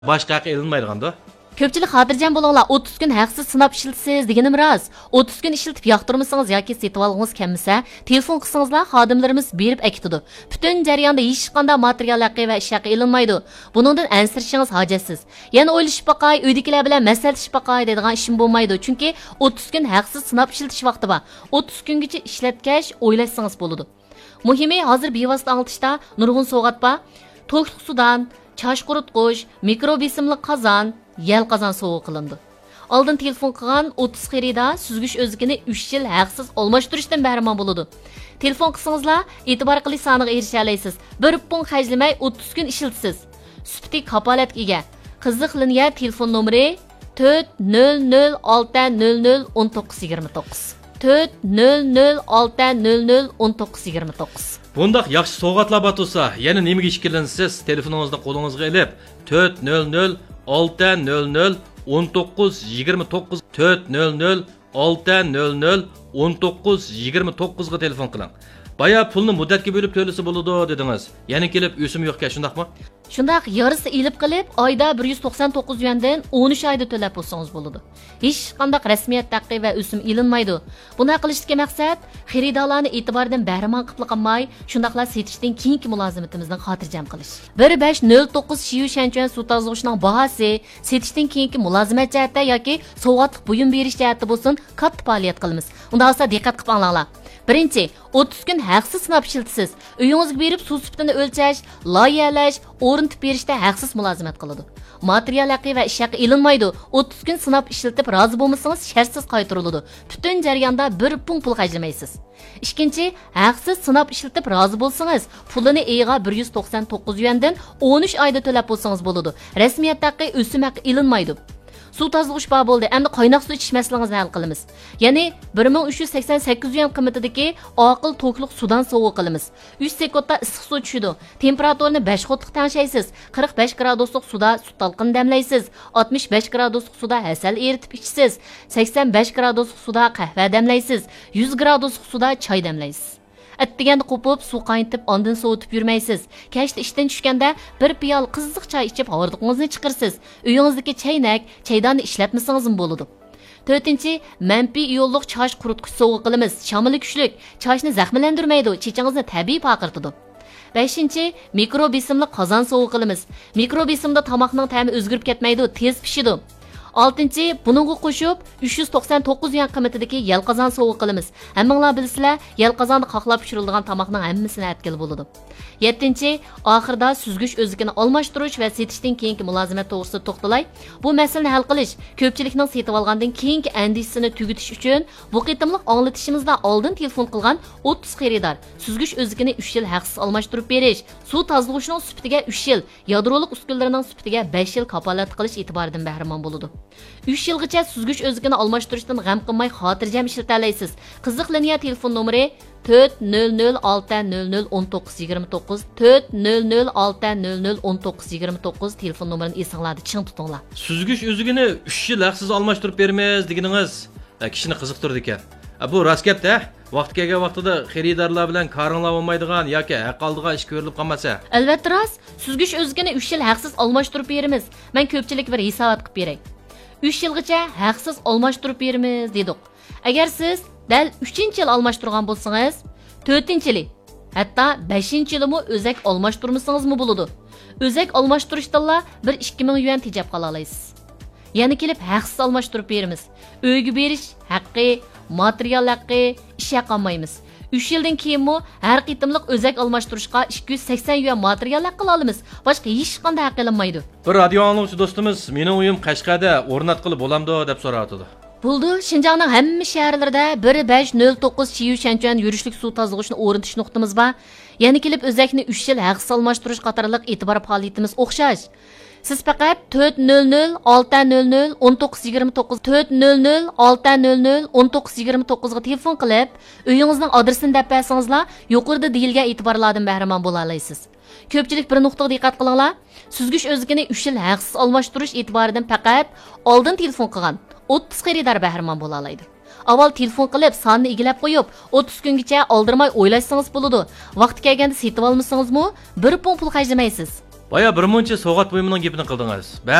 Başqa haqı elinmaydiganda. Ko'pchilik xotirjam bo'linglar, 30 kun haqsiz sinab ishlatasiz deganim rost. 30 kun ishlatib yoqtirmasangiz yoki setib olgangiz kelmasa, telefon qilsangizlar xodimlarimiz berib akitadi. Butun jarayonda hech qanday material haqi va ish haqi elinmaydi. Buningdan ansirishingiz hojatsiz. Yana o'ylashib baqay, uydagilar bilan maslahatishib baqay deydigan ishim bo'lmaydi. Chunki 30 kun haqsiz sinab ishlatish vaqti bor. 30 kungacha ishlatgach o'ylashsangiz bo'ladi. Muhimi hozir bevosita anglitishda nurg'un sovg'at bor. To'kliq sudan, chash quritg'ich, mikrobesimli qozon, yel qozon sovg'a qilindi. Oldin telefon qilgan 30 xaridor suzgich o'zligini 3 yil haqsiz almashtirishdan bahramon bo'ladi. Telefon qilsangizlar, e'tibor qilish soniga erisha olasiz. 1 pun xajlamay 30 kun ishlatasiz. Sufti kapolatga ega. Qiziq liniya telefon nomeri 40060001929. 40060001929. Bundaq yaxshi sovg'atlar batulsa, yana nimaga ishkilansiz? Telefoningizni qo'lingizga ilib 40060001929 40060001929 ga telefon qiling. Baya pulni muddatga bo'lib to'lasa bo'ladi dedingiz. Yana kelib o'sim yo'q ekan, shundaqmi? Shundaq yarısı ilib qilib, oyda 199 yuandan 13 oyda to'lab bo'lsangiz bo'ladi. Hech qanday rasmiyat haqqi va o'sim ilinmaydi. Buni qilishdagi maqsad xaridorlarni e'tibordan bahramon qilib qolmay, shundaqlar setishdan keyingi mulozimatimizni xotirjam qilish. 1509 Shiyu Shanchuan suv tozalagichning bahosi setishdan keyingi mulozimat jihatda yoki sovg'atlik buyum berish jihatda bo'lsin, katta faoliyat qilamiz. Unda olsa diqqat qilib olinglar. Birinchi, 30 kun haqsiz sinab ishlatasiz. Uyingizga berib suv sifatini o'lchash, loyihalash, o'rnatib berishda haqsiz mulozimat qiladi. Material haqi va ish haqi ilinmaydi. 30 kun sinab ishlatib rozi bo'lmasangiz shartsiz qaytariladi. Butun jarayonda 1 pul xarjlamaysiz. Ikkinchi, haqsiz sinab ishlatib rozi bo'lsangiz, pulini e'ga 199 yuandan 13 oyda to'lab bo'lsangiz bo'ladi. Rasmiyat haqi, o'sim haqi ilinmaydi. Suv tozalag'ich bar bo'ldi. Endi qaynoq suv ichish masalangizni hal qilamiz. Ya'ni 1388 yuan qiymatidagi oqil to'kliq sudan sovg'a qilamiz. 3 sekundda issiq suv tushadi. Temperaturini 5 qotliq tangshaysiz. 45 graduslik suda sut talqin damlaysiz. 65 graduslik suda asal eritib ichsiz. 85 graduslik suda qahva damlaysiz. 100 graduslik suda choy damlaysiz. Atdiganda qo'pib, suv qaynatib, ondan sovutib yurmaysiz. Kechda ishdan tushganda bir piyol qiziq choy ichib, hordiqingizni chiqarsiz. Uyingizdagi chaynak, chaydonni ishlatmasangiz ham bo'ladi. 4-chi, manfiy iyonliq chash quritgich sovg'a qilamiz. Shamili kuchlik, chashni zaxmlantirmaydi, chechingizni tabiiy paqirtadi. 5-chi, mikrobesimli qozon sovg'a qilamiz. Mikrobesimda tomoqning ta'mi o'zgarib ketmaydi, tez pishadi. 6-chi, buningga qo'shib 399 yuan qiymatidagi yel qozon sovg'a qilamiz. Hammanglar bilsizlar, yel qozonni qoqlab pishirilgan tomoqning hammasini atkil bo'ladi. 7-chi, oxirida suzgich o'zligini almashtirish va setishdan keyingi mulozimat to'g'risida to'xtalay. Bu masalani hal qilish ko'pchilikning setib olgandan keyingi andishini tugutish uchun bu qitimliq anglatishimizda oldin telefon qilgan 30 xaridor suzgich o'zligini 3 yil haqsiz almashtirib berish, suv tozalagichning sifatiga 3 yil, yadroliq uskunalarining sifatiga 5 yil kapolat qilish e'tiboridan bahramon bo'ladi. 3 yilgacha suzgich o'zligini almashtirishdan g'am qilmay xotirjam ishlata olasiz. Qiziq liniya telefon nomeri 40060001929 40060001929 telefon nomerini esinglarda ching tutinglar. Suzgich o'zligini 3 yil haqsiz almashtirib beramiz deganingiz kishini qiziqtirdi ekan. Bu rost gap-da. Vaqt kelgan vaqtida xaridorlar bilan qarinlab olmaydigan yoki haq oldigan ish ko'rilib qolmasa. Albatta rost, suzgich o'zligini 3 yil haqsiz almashtirib beramiz. Men ko'pchilik bir hisobot qilib beray. 3 yilgacha haqsiz almashtirib beramiz dedik. Agar siz dal 3-yil almashtirgan bo'lsangiz, 4-yili, hatto 5-yilimi o'zak almashtirmasangiz bo'ladi. O'zak almashtirishdanla 1-2000 yuan tejab qola olasiz. Yana kelib haqsiz almashtirib beramiz. Uyga berish haqqi, material haqqi, ish haqi olmaymiz. 3 yildan keyinmi har qitimliq o'zak almashtirishga 280 yuan material haqqi olamiz. Boshqa hech qanday haq olinmaydi. Bir radio angluvchi do'stimiz mening uyim Qashqarda o'rnatqilib bo'lamdi deb so'radi. Bo'ldi, Xinjiangning hamma shaharlarida 1509 Shiyu Shanchuan yurishlik suv tozalagichni o'rnatish nuqtamiz bor. Yana kelib o'zakni 3 yil haqsiz almashtirish qatorliq e'tibor faoliyatimiz o'xshash. Siz faqat 40060001929 40060001929 ga telefon qilib, uyingizning adresini deb bersangizlar, yuqorida deyilgan e'tiborlardan bahramon bo'la olasiz. Ko'pchilik bir nuqtaga diqqat qilinglar. Suzgich o'zligini 3 yil haqsiz almashtirish e'tiboridan faqat oldin telefon qilgan 30 xaridor bahramon bo'la oladi. Avval telefon qilib, sonni egilab qo'yib, 30 kungacha oldirmay o'ylashsangiz bo'ladi. Vaqti kelganda setib olmasangiz-mu, 1 pul xarjlamaysiz. Baya bir muncha so'g'at buyumining gapini qildingiz.